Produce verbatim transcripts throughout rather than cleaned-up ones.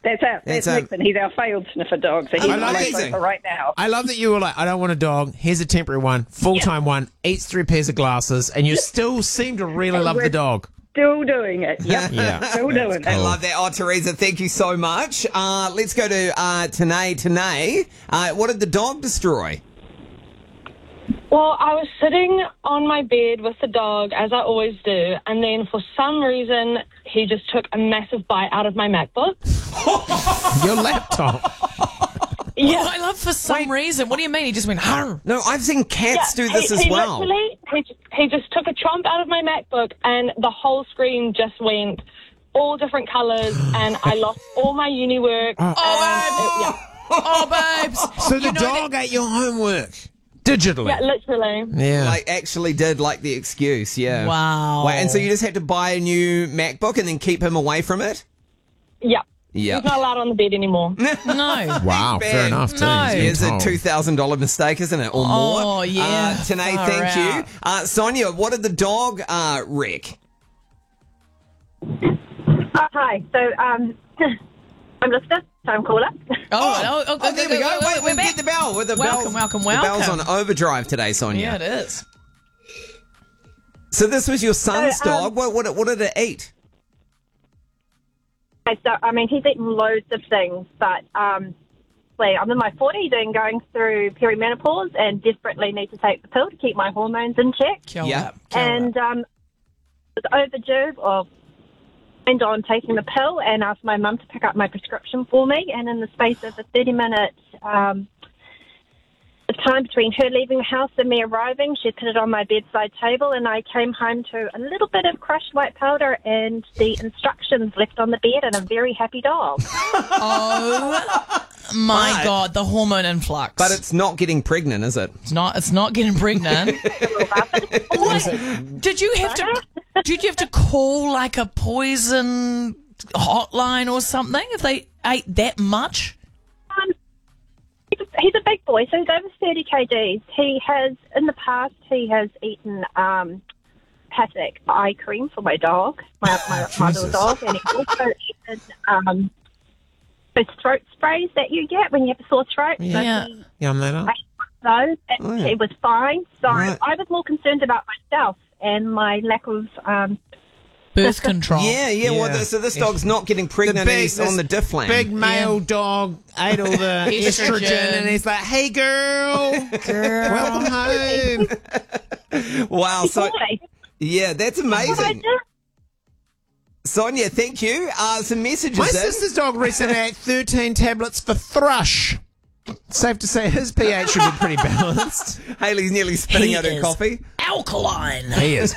That's our, that's, That's Nixon. He's our failed sniffer dog, so he's I on love my it. sofa right now. I love that you were like, I don't want a dog. Here's a temporary one, full-time one, eats three pairs of glasses, and you still seem to really love the dog. Still doing it. Yep. Yeah. Still doing it. I love that. Oh, Teresa, thank you so much. Uh, let's go to uh, Tanae. Tanae, uh, what did the dog destroy? Well, I was sitting on my bed with the dog, as I always do, and then for some reason, he just took a massive bite out of my MacBook. Your laptop. Yeah. Oh, I love for some reason. What do you mean? He just went, Harr. No, I've seen cats Yeah, do this he, as he well. Literally, he, he just took a chomp out of my MacBook, and the whole screen just went all different colours, and I lost all my uni work. Oh, and it- yeah. Oh, babes. So the You know dog that- ate your homework digitally. Yeah, literally. Yeah. Like, actually did like the excuse, yeah. Wow. Wait, and so you just had to buy a new MacBook and then keep him away from it? Yeah. Yeah. He's not allowed on the bed anymore. No. Wow, fair bad. enough, too. No. He's been It's a told. two thousand dollars mistake, isn't it? Or more. Oh, yeah. Uh, Tanae, Far thank out. you. Uh, Sonia, what did the dog uh, wreck? Oh, hi. So, um, I'm listener, so I'm caller. Oh, oh, oh, Oh, there we go. Wait, we're we'll back. get the bell. With the Welcome, bell's, welcome, The bell's welcome. on overdrive today, Sonia. Yeah, it is. So this was your son's So, um, dog. What, what, what did it eat? Okay, so, I mean, he's eaten loads of things, but um, like, I'm in my forties and going through perimenopause and desperately need to take the pill to keep my hormones in check. Kill Yeah. that. Kill and um, was overdue or and on taking the pill and asked my mum to pick up my prescription for me. And in the space of a thirty-minute um, time between her leaving the house and me arriving, she put it on my bedside table, and I came home to a little bit of crushed white powder and the instructions left on the bed and a very happy dog. Oh my But- God, the hormone influx. But it's not getting pregnant, is it? It's not. It's not getting pregnant. Wait, did you have to? Did you have to call like a poison hotline or something if they ate that much? Um, he's a- he's a big boy, so he's over thirty kilograms. He has, in the past, he has eaten um, Patek eye cream for my dog, my, my, my little dog, and he's also eaten um, those throat sprays that you get when you have a sore throat. So Yeah. he Yum that up. ate those, and Oh, yeah. he was fine. So Right. I was more concerned about myself and my lack of um, Birth control. Yeah, yeah. Well, Yeah. th- so this dog's not getting pregnant and he's on the diff lamp. Big male dog ate all the Estrogen. estrogen, and he's like, "Hey, girl, Girl. welcome home." Wow. So, boy. yeah, that's What I amazing. did. Sonia, thank you. Uh, some messages My in. sister's dog recently ate thirteen tablets for thrush. Safe to say his pH should be pretty balanced. Haley's nearly spitting He out her is coffee. alkaline. He is.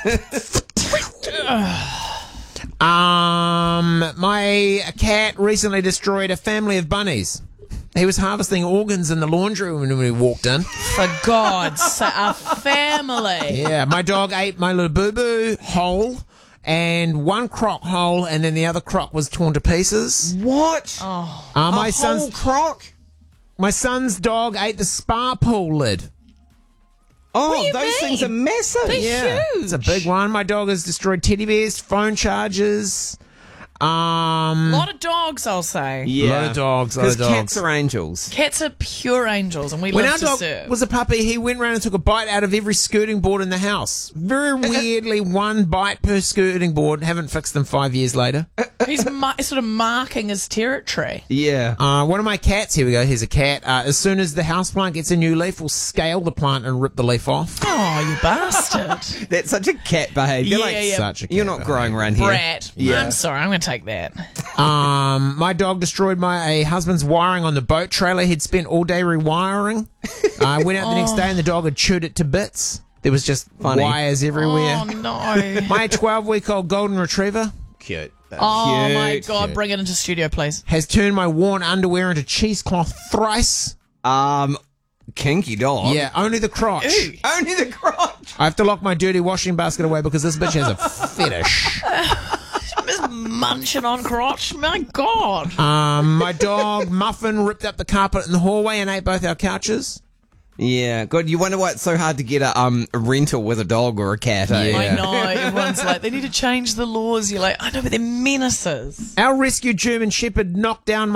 um, my cat recently destroyed a family of bunnies. He was harvesting organs in the laundry when we walked in. For God's sake, a family. Yeah, my dog ate my little boo-boo whole, and one croc whole, and then the other croc was torn to pieces. What? Oh, Uh, my a son's whole croc? my son's dog ate the spa pool lid. Oh, do you those mean? things are massive. They're Yeah, huge. it's a big one. My dog has destroyed teddy bears, phone chargers. Um, a lot of dogs, I'll say. Yeah. Lot of dogs, lot of Because cats dogs. are angels. Cats are pure angels, and we when love our to dog serve. was a puppy, he went around and took a bite out of every skirting board in the house. Very weirdly, one bite per skirting board. Haven't fixed them five years later. He's ma- sort of marking his territory. Yeah. Uh, one of my cats, here we go, here's a cat. Uh, as soon as the houseplant gets a new leaf, we'll scale the plant and rip the leaf off. Oh, you bastard. That's such a cat behavior. Yeah, like, yeah. Such a cat You're not growing around here. Brat. Yeah. I'm sorry, I'm going to take that. Um, my dog destroyed my husband's wiring on the boat trailer. He'd spent all day rewiring. I uh, went out the next day and the dog had chewed it to bits. There was just Funny. wires everywhere. Oh, no. My twelve-week-old golden retriever, cute, Oh, my Cute. God. Bring it into studio, please. has turned my worn underwear into cheesecloth thrice. Um, kinky dog. Yeah, only the crotch. Only the crotch. I have to lock my dirty washing basket away because this bitch has a fetish. Just munching on crotch. My God. Um, my dog Muffin ripped up the carpet in the hallway and ate both our couches. Yeah, good. You wonder why it's so hard to get a um a rental with a dog or a cat. Eh? Yeah. I know. Everyone's like, they need to change the laws. You're like, I know, but they're menaces. Our rescued German Shepherd knocked down